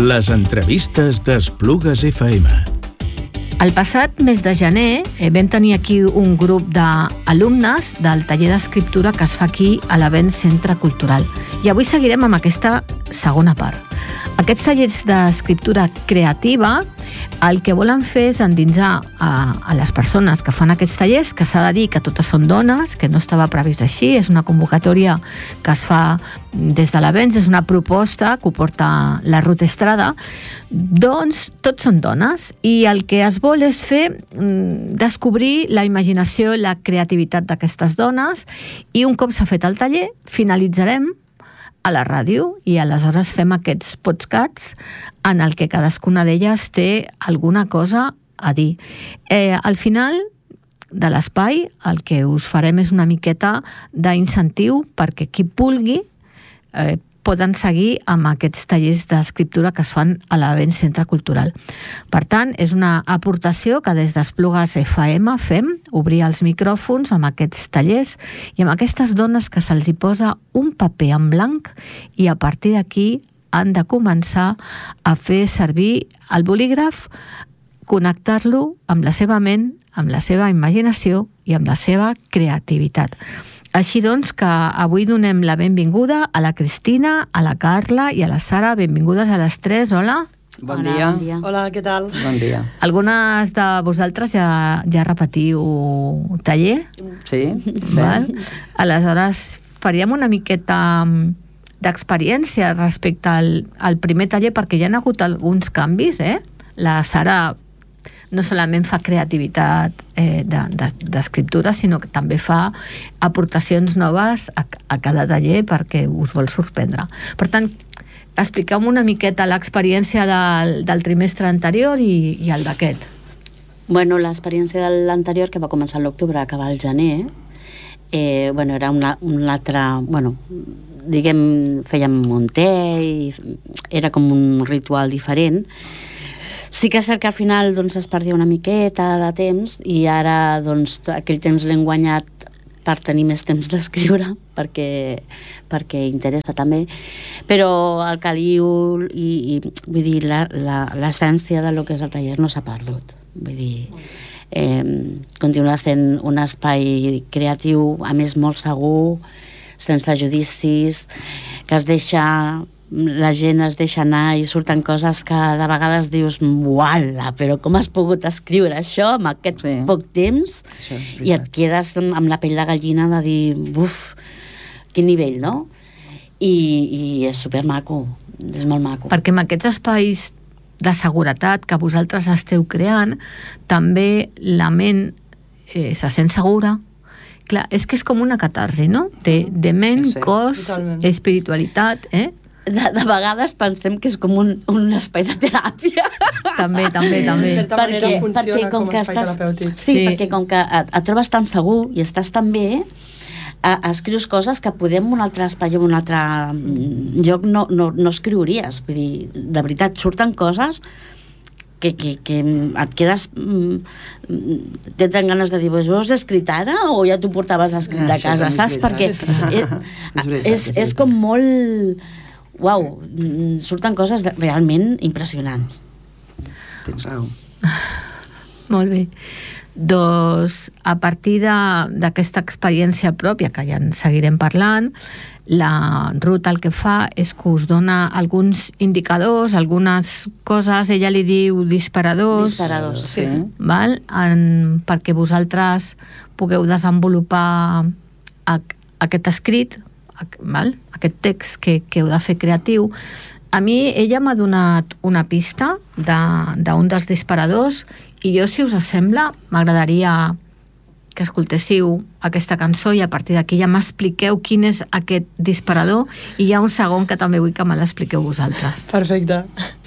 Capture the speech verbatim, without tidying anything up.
Les entrevistes d'Esplugues F M. El passat mes de gener eh, vam tenir aquí un grup d'alumnes del taller d'escriptura que es fa aquí a l'Avent Centre Cultural. I avui seguirem amb aquesta segona part. Aquests tallers d'escriptura creativa el que volen fer és endinsar a, a les persones que fan aquests tallers, que s'ha de dir que totes són dones, que no estava previst així, és una convocatòria que es fa des de l'Avent, és una proposta que ho porta la Ruth Estrada, doncs tots són dones i el que es vol és fer mm, descobrir la imaginació i la creativitat d'aquestes dones i un cop s'ha fet el taller finalitzarem a la ràdio i aleshores fem aquests podcasts en el que cadascuna d'elles té alguna cosa a dir. Eh, al final de l'espai el que us farem és una miqueta d'incentiu perquè qui vulgui eh, poden seguir amb aquests tallers d'escriptura que es fan a l'Avent Centre Cultural. Per tant, és una aportació que des d'Esplugues F M fem, obrir els micròfons amb aquests tallers i amb aquestes dones que se'ls hi posa un paper en blanc i a partir d'aquí han de començar a fer servir el bolígraf, connectar-lo amb la seva ment, amb la seva imaginació i amb la seva creativitat. Així doncs que avui donem la benvinguda a la Cristina, a la Carla i a la Sara. Benvingudes a les tres, hola. Bon dia. Bon dia. Hola, què tal? Bon dia. Algunes de vosaltres ja, ja repetiu taller? Sí, sí. Val? Aleshores, faríem una miqueta d'experiència respecte al, al primer taller perquè hi ha hagut alguns canvis, eh? La Sara no solament fa creativitat eh, d'escriptura, de, de, sinó que també fa aportacions noves a, a cada taller perquè us vol sorprendre. Per tant, expliqueu-me una miqueta l'experiència del, del trimestre anterior i, i el d'aquest. Bueno, l'experiència de l'anterior, que va començar a l'octubre, acabar al gener, eh, bueno, era una, un altre... Bueno, diguem, fèiem un té i era com un ritual diferent. Sí que és cert que al final doncs, es perdia una miqueta de temps i ara doncs, aquell temps l'hem guanyat per tenir més temps d'escriure perquè, perquè interessa també, però el caliu i, i vull dir, la, la, l'essència de lo que és el taller no s'ha perdut. Vull dir, eh, continua sent un espai creatiu, a més molt segur, sense judicis, que es deixa... la gent es deixa anar i surten coses que de vegades dius uala, però com has pogut escriure això amb aquest sí. poc temps això, i et quedes amb la pell de gallina de dir, uf, quin nivell, no? I, i és supermaco, és molt maco. Perquè amb aquests espais de seguretat que vosaltres esteu creant, també la ment eh, se sent segura. Clar, és que és com una catarsi, no? De, de ment, sí, cos, totalment. Espiritualitat, eh? De, de vegades pensem que és com un, un espai de teràpia. També, també, també. En certa manera perquè, funciona perquè com, com a espai estàs, terapèutic. Sí, sí, perquè com que et, et trobes tan segur i estàs tan bé, a, escrius coses que podem un altre espai o un altre lloc no, no, no escriuries. Vull dir, de veritat, surten coses que, que, que et quedes... Tenen ganes de dir, ho has escrit ara o ja t'ho portaves escrit de casa, saps? Perquè és, és, és com molt... Uau, surten coses de, realment impressionants. Tens raó. Molt bé. Doncs a partir d'aquesta experiència pròpia, que ja en seguirem parlant, la Ruth el que fa és que us dona alguns indicadors, algunes coses, ella li diu disparadors, disparadors sí. Val? En, perquè vosaltres pugueu desenvolupar aquest escrit, val? Aquest text que, que heu de fer creatiu. A mi ella m'ha donat una pista d'un dels disparadors i jo, si us sembla, m'agradaria que escoltéssiu aquesta cançó i a partir d'aquí ja m'expliqueu quin és aquest disparador i hi ha un segon que també vull que me l'expliqueu vosaltres. Perfecte.